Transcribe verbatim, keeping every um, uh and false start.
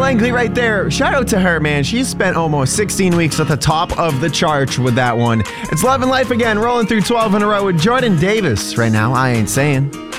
Langley right there. Shout out to her, man. She's spent almost sixteen weeks at the top of the charts with that one. It's Love and Life again, rolling through twelve in a row with Jordan Davis. Right now, I Ain't Saying.